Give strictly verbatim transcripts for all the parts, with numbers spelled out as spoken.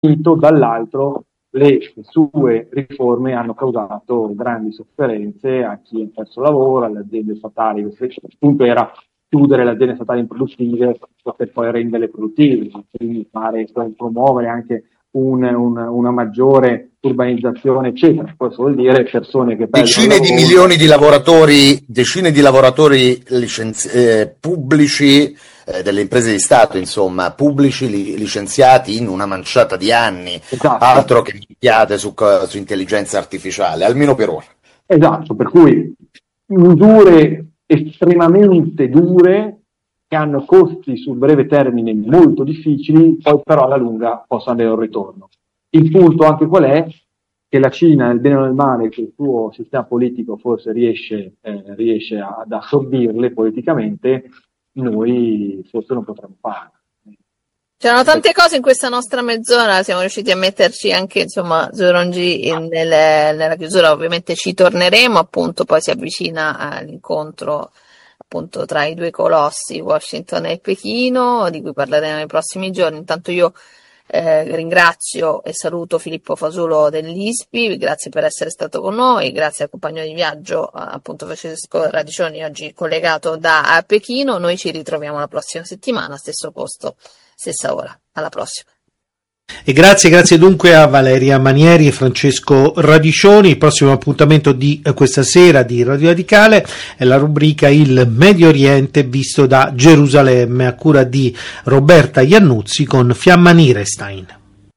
finito, dall'altro le sue riforme hanno causato grandi sofferenze a chi ha perso lavoro, alle aziende statali. Il punto era chiudere le aziende statali improduttive per poi renderle produttive, quindi fare, promuovere anche un, un, una maggiore urbanizzazione, eccetera. Questo vuol dire persone che decine di milioni di lavoratori, decine di lavoratori licenzi- eh, pubblici eh, delle imprese di Stato, insomma, pubblici li, licenziati in una manciata di anni, esatto. Altro che minchiate su, su intelligenza artificiale, almeno per ora. Esatto, per cui misure estremamente dure che hanno costi sul breve termine molto difficili, poi però alla lunga possono avere un ritorno. Il punto anche qual è? Che la Cina, nel bene o nel male, che il suo sistema politico forse riesce, eh, riesce ad assorbirle politicamente, noi forse non potremmo farlo. C'erano tante cose in questa nostra mezz'ora, siamo riusciti a metterci anche, insomma, Zorongi nelle, nella chiusura. Ovviamente ci torneremo, appunto, poi si avvicina all'incontro appunto tra i due colossi, Washington e Pechino, di cui parleremo nei prossimi giorni. Intanto io eh, ringrazio e saluto Filippo Fasulo dell'I S P I, grazie per essere stato con noi, grazie al compagno di viaggio, appunto Francesco Radicioni, oggi collegato da Pechino. Noi ci ritroviamo la prossima settimana, stesso posto, stessa ora. Alla prossima. E grazie, grazie dunque a Valeria Manieri e Francesco Radicioni. Il prossimo appuntamento di questa sera di Radio Radicale è la rubrica Il Medio Oriente visto da Gerusalemme, a cura di Roberta Iannuzzi con Fiamma Nirestein.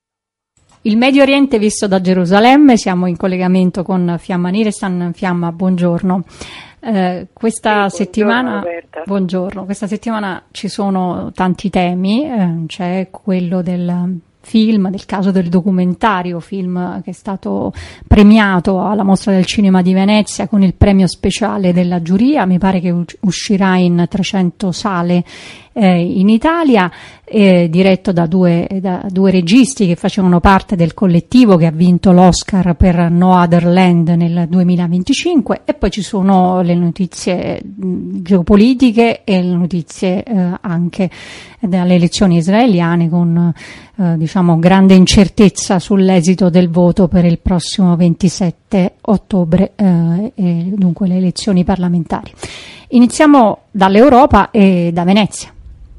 Il Medio Oriente visto da Gerusalemme, siamo in collegamento con Fiamma Nirestein. Fiamma, buongiorno. Eh, questa sì, settimana buongiorno, buongiorno, questa settimana ci sono tanti temi, eh, c'è quello del film, del caso del documentario, film che è stato premiato alla Mostra del Cinema di Venezia con il premio speciale della giuria, mi pare che uscirà in trecento sale eh, in Italia, eh, diretto da due, da due registi che facevano parte del collettivo che ha vinto l'Oscar per No Other Land nel duemilaventicinque. E poi ci sono le notizie mh, geopolitiche e le notizie eh, anche dalle elezioni israeliane, con eh, diciamo grande incertezza sull'esito del voto per il prossimo ventisette ottobre, eh, e dunque le elezioni parlamentari. Iniziamo dall'Europa e da Venezia.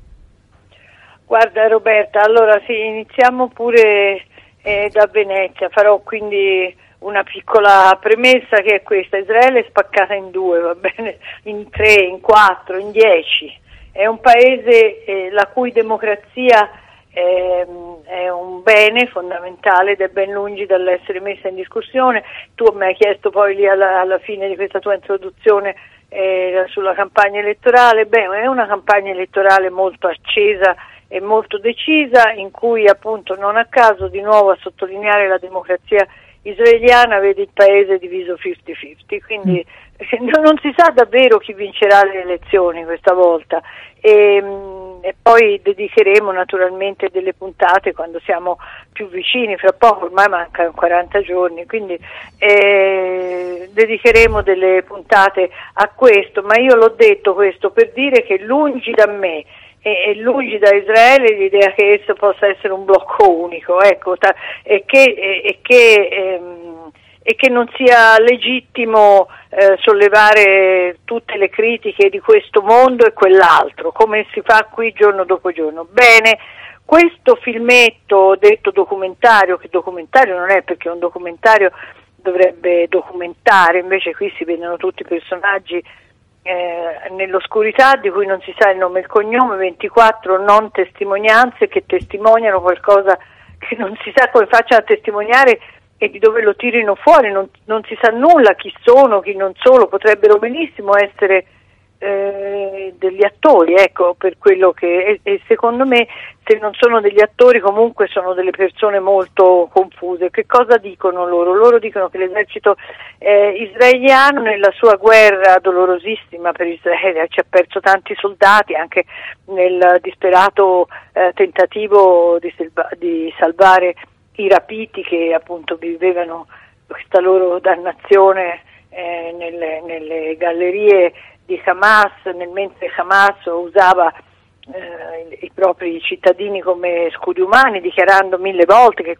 Guarda Roberta, allora sì, iniziamo pure eh, da Venezia. Farò quindi una piccola premessa, che è questa: Israele è spaccata in due, va bene, in tre, in quattro, in dieci. È un paese eh, la cui democrazia eh, è un bene fondamentale ed è ben lungi dall'essere messa in discussione. Tu mi hai chiesto poi lì alla, alla fine di questa tua introduzione eh, sulla campagna elettorale. Beh, è una campagna elettorale molto accesa e molto decisa, in cui appunto, non a caso, di nuovo a sottolineare la democrazia israeliana, vede il paese diviso cinquanta cinquanta, quindi mm. non si sa davvero chi vincerà le elezioni questa volta. E, e poi dedicheremo naturalmente delle puntate quando siamo più vicini, fra poco, ormai mancano quaranta giorni, quindi eh, dedicheremo delle puntate a questo. Ma io l'ho detto questo per dire che lungi da me e lungi da Israele l'idea che esso possa essere un blocco unico, ecco, ta- e che, e, e che, ehm, e che non sia legittimo eh, sollevare tutte le critiche di questo mondo e quell'altro, come si fa qui giorno dopo giorno. Bene, questo filmetto, detto documentario, che documentario non è, perché un documentario dovrebbe documentare, invece qui si vedono tutti i personaggi Eh, nell'oscurità di cui non si sa il nome e il cognome, ventiquattro non testimonianze che testimoniano qualcosa che non si sa come facciano a testimoniare e di dove lo tirino fuori, non, non si sa nulla chi sono, chi non sono, potrebbero benissimo essere eh, degli attori, ecco, per quello che, e, e secondo me se non sono degli attori comunque sono delle persone molto confuse. Che cosa dicono loro? Loro dicono che l'esercito eh, israeliano, nella sua guerra dolorosissima per Israele, ci ha perso tanti soldati anche nel disperato eh, tentativo di, selva- di salvare i rapiti che appunto vivevano questa loro dannazione eh, nelle, nelle gallerie di Hamas, nel mentre Hamas usava eh, i propri cittadini come scudi umani, dichiarando mille volte che